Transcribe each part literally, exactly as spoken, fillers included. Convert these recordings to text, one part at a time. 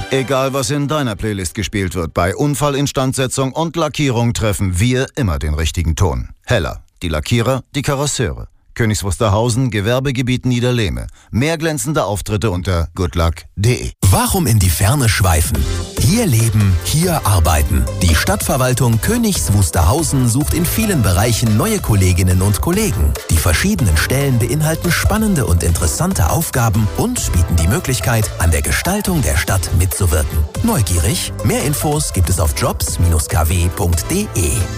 Egal, was in deiner Playlist gespielt wird, bei Unfallinstandsetzung und Lackierung treffen wir immer den richtigen Ton. Heller, die Lackierer, die Karosseure. Königs Wusterhausen, Gewerbegebiet Niederlehme. Mehr glänzende Auftritte unter goodluck punkt de. Warum in die Ferne schweifen? Hier leben, hier arbeiten. Die Stadtverwaltung Königs Wusterhausen sucht in vielen Bereichen neue Kolleginnen und Kollegen. Die verschiedenen Stellen beinhalten spannende und interessante Aufgaben und bieten die Möglichkeit, an der Gestaltung der Stadt mitzuwirken. Neugierig? Mehr Infos gibt es auf jobs Bindestrich k w punkt de.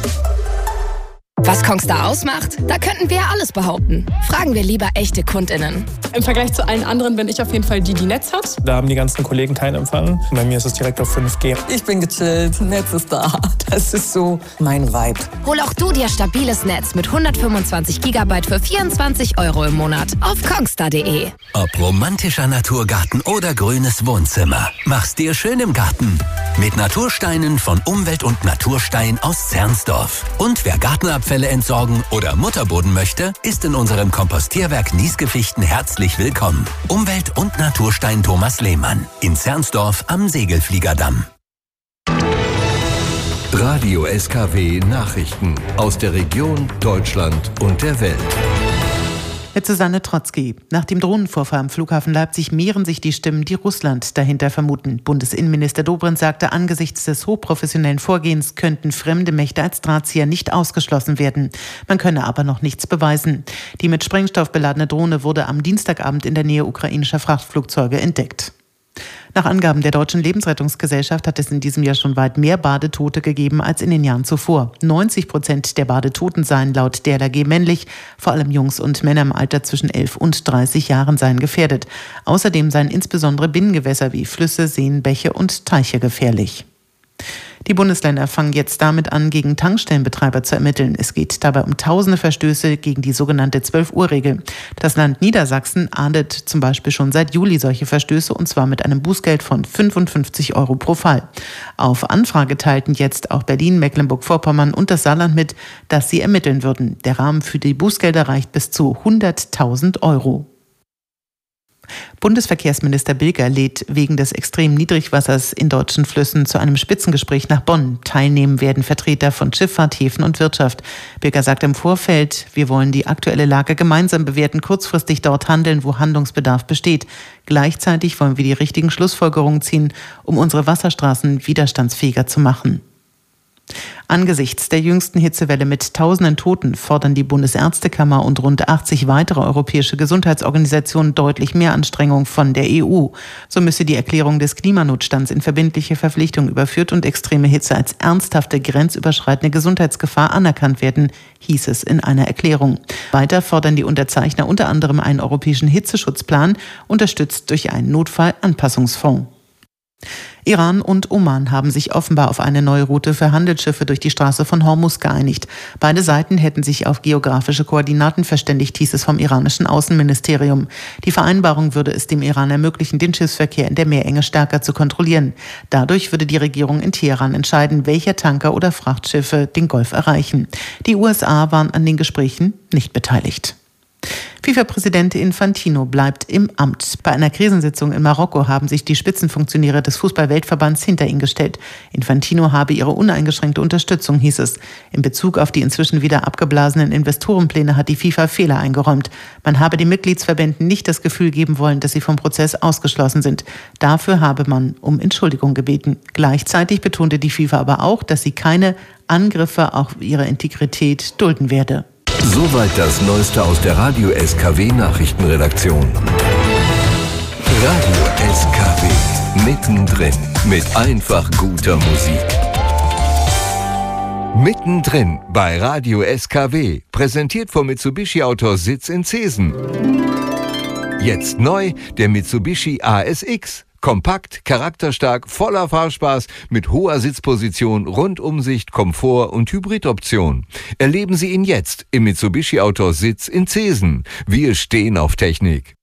Was Kongstar ausmacht? Da könnten wir ja alles behaupten. Fragen wir lieber echte KundInnen. Im Vergleich zu allen anderen bin ich auf jeden Fall die, die Netz hat. Da haben die ganzen Kollegen keinen Empfang. Bei mir ist es direkt auf fünf G. Ich bin gechillt, Netz ist da. Das ist so mein Vibe. Hol auch du dir stabiles Netz mit hundertfünfundzwanzig Gigabyte für vierundzwanzig Euro im Monat auf kongstar punkt de. Ob romantischer Naturgarten oder grünes Wohnzimmer, mach's dir schön im Garten. Mit Natursteinen von Umwelt und Naturstein aus Zernsdorf. Und wer Gartenabfälle entsorgen oder Mutterboden möchte, ist in unserem Kompostierwerk Niesgefichten herzlich willkommen. Umwelt- und Naturstein Thomas Lehmann in Zernsdorf am Segelfliegerdamm. Radio S K W Nachrichten aus der Region, Deutschland und der Welt. Mit Susanne Trotzki. Nach dem Drohnenvorfall am Flughafen Leipzig mehren sich die Stimmen, die Russland dahinter vermuten. Bundesinnenminister Dobrindt sagte, angesichts des hochprofessionellen Vorgehens könnten fremde Mächte als Drahtzieher nicht ausgeschlossen werden. Man könne aber noch nichts beweisen. Die mit Sprengstoff beladene Drohne wurde am Dienstagabend in der Nähe ukrainischer Frachtflugzeuge entdeckt. Nach Angaben der Deutschen Lebensrettungsgesellschaft hat es in diesem Jahr schon weit mehr Badetote gegeben als in den Jahren zuvor. neunzig Prozent der Badetoten seien laut D L R G männlich. Vor allem Jungs und Männer im Alter zwischen elf und dreißig Jahren seien gefährdet. Außerdem seien insbesondere Binnengewässer wie Flüsse, Seen, Bäche und Teiche gefährlich. Die Bundesländer fangen jetzt damit an, gegen Tankstellenbetreiber zu ermitteln. Es geht dabei um tausende Verstöße gegen die sogenannte zwölf-Uhr-Regel. Das Land Niedersachsen ahndet zum Beispiel schon seit Juli solche Verstöße, und zwar mit einem Bußgeld von fünfundfünfzig Euro pro Fall. Auf Anfrage teilten jetzt auch Berlin, Mecklenburg-Vorpommern und das Saarland mit, dass sie ermitteln würden. Der Rahmen für die Bußgelder reicht bis zu hunderttausend Euro. Bundesverkehrsminister Bilger lädt wegen des extremen Niedrigwassers in deutschen Flüssen zu einem Spitzengespräch nach Bonn. Teilnehmen werden Vertreter von Schifffahrt, Häfen und Wirtschaft. Bilger sagt im Vorfeld, wir wollen die aktuelle Lage gemeinsam bewerten, kurzfristig dort handeln, wo Handlungsbedarf besteht. Gleichzeitig wollen wir die richtigen Schlussfolgerungen ziehen, um unsere Wasserstraßen widerstandsfähiger zu machen. Angesichts der jüngsten Hitzewelle mit tausenden Toten fordern die Bundesärztekammer und rund achtzig weitere europäische Gesundheitsorganisationen deutlich mehr Anstrengung von der E U. So müsse die Erklärung des Klimanotstands in verbindliche Verpflichtung überführt und extreme Hitze als ernsthafte grenzüberschreitende Gesundheitsgefahr anerkannt werden, hieß es in einer Erklärung. Weiter fordern die Unterzeichner unter anderem einen europäischen Hitzeschutzplan, unterstützt durch einen Notfallanpassungsfonds. Iran und Oman haben sich offenbar auf eine neue Route für Handelsschiffe durch die Straße von Hormuz geeinigt. Beide Seiten hätten sich auf geografische Koordinaten verständigt, hieß es vom iranischen Außenministerium. Die Vereinbarung würde es dem Iran ermöglichen, den Schiffsverkehr in der Meerenge stärker zu kontrollieren. Dadurch würde die Regierung in Teheran entscheiden, welche Tanker oder Frachtschiffe den Golf erreichen. Die U S A waren an den Gesprächen nicht beteiligt. FIFA-Präsident Infantino bleibt im Amt. Bei einer Krisensitzung in Marokko haben sich die Spitzenfunktionäre des Fußball-Weltverbands hinter ihn gestellt. Infantino habe ihre uneingeschränkte Unterstützung, hieß es. In Bezug auf die inzwischen wieder abgeblasenen Investorenpläne hat die FIFA Fehler eingeräumt. Man habe den Mitgliedsverbänden nicht das Gefühl geben wollen, dass sie vom Prozess ausgeschlossen sind. Dafür habe man um Entschuldigung gebeten. Gleichzeitig betonte die FIFA aber auch, dass sie keine Angriffe auf ihre Integrität dulden werde. Soweit das Neueste aus der Radio S K W Nachrichtenredaktion. Radio S K W, mittendrin mit einfach guter Musik. Mittendrin bei Radio S K W, präsentiert vom Mitsubishi Autorsitz in Zeesen. Jetzt neu der Mitsubishi A S X. Kompakt, charakterstark, voller Fahrspaß, mit hoher Sitzposition, Rundumsicht, Komfort und Hybridoption. Erleben Sie ihn jetzt im Mitsubishi Autorsitz in Zeesen. Wir stehen auf Technik.